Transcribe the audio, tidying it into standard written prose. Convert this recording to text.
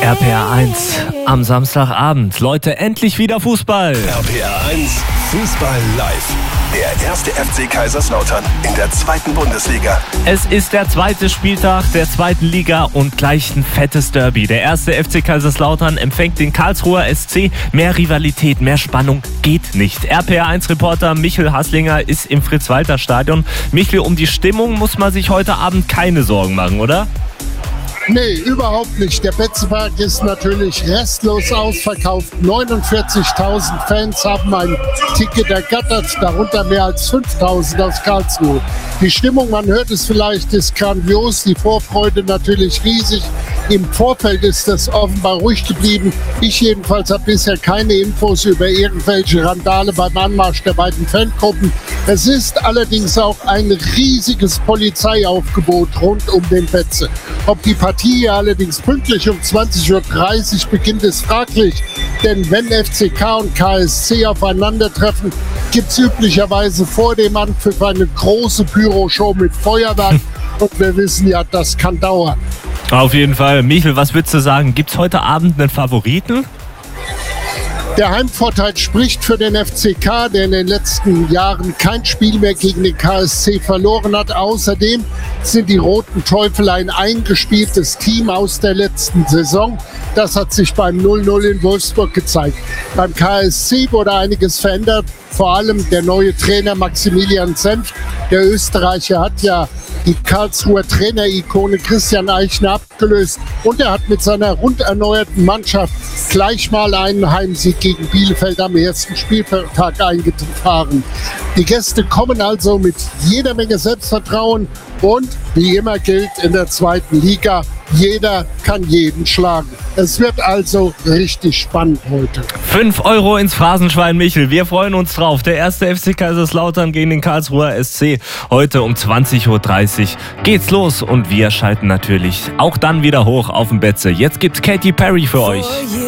RPA 1 am Samstagabend. Leute, endlich wieder Fußball. RPA 1 Fußball live. Der erste FC Kaiserslautern in der 2. Bundesliga. Es ist der 2. Spieltag der 2. Liga und gleich ein fettes Derby. Der erste FC Kaiserslautern empfängt den Karlsruher SC. Mehr Rivalität, mehr Spannung geht nicht. RPA 1 Reporter Michel Haslinger ist im Fritz-Walter-Stadion. Michel, um die Stimmung muss man sich heute Abend keine Sorgen machen, oder? Nee, überhaupt nicht. Der Betzenberg ist natürlich restlos ausverkauft. 49.000 Fans haben ein Ticket ergattert, darunter mehr als 5.000 aus Karlsruhe. Die Stimmung, man hört es vielleicht, ist grandios, die Vorfreude natürlich riesig. Im Vorfeld ist das offenbar ruhig geblieben. Ich jedenfalls habe bisher keine Infos über irgendwelche Randale beim Anmarsch der beiden Fangruppen. Es ist allerdings auch ein riesiges Polizeiaufgebot rund um den Betze. Ob die Partie allerdings pünktlich um 20.30 Uhr beginnt, ist fraglich. Denn wenn FCK und KSC aufeinandertreffen, gibt es üblicherweise vor dem Anpfiff eine große Pyroshow mit Feuerwerk. Und wir wissen ja, das kann dauern. Auf jeden Fall. Michel, was würdest du sagen? Gibt es heute Abend einen Favoriten? Der Heimvorteil spricht für den FCK, der in den letzten Jahren kein Spiel mehr gegen den KSC verloren hat. Außerdem sind die Roten Teufel ein eingespieltes Team aus der letzten Saison. Das hat sich beim 0-0 in Wolfsburg gezeigt. Beim KSC wurde einiges verändert, vor allem der neue Trainer Maximilian Senft. Der Österreicher hat ja die Karlsruher Trainerikone Christian Eichner abgelöst und er hat mit seiner rund erneuerten Mannschaft gleich mal einen Heimsieg gegen Bielefeld am ersten Spieltag eingefahren. Die Gäste kommen also mit jeder Menge Selbstvertrauen und wie immer gilt in der 2. Liga, jeder kann jeden schlagen. Es wird also richtig spannend heute. 5 € ins Phrasenschwein, Michel. Wir freuen uns drauf. Der erste FC Kaiserslautern gegen den Karlsruher SC. Heute um 20.30 Uhr geht's los und wir schalten natürlich auch dann wieder hoch auf dem Betze. Jetzt gibt's Katy Perry für euch.